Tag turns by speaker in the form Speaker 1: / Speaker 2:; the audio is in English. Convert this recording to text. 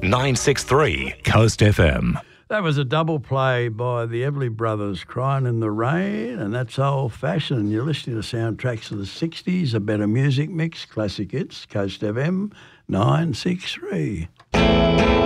Speaker 1: 963 Coast FM.
Speaker 2: That was a double play by the Everly Brothers, Crying in the Rain, and that's old-fashioned. You're listening to Soundtracks of the 60s, a better music mix, classic hits, Coast FM 963.